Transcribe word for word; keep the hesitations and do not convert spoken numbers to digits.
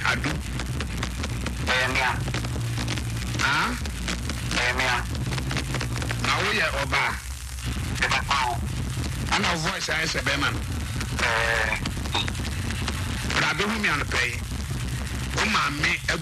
adu Emia. ah Emia. na wo ye oba Eba pao. ana voice ai se be man Eh. ra be hu mi an pe o ma me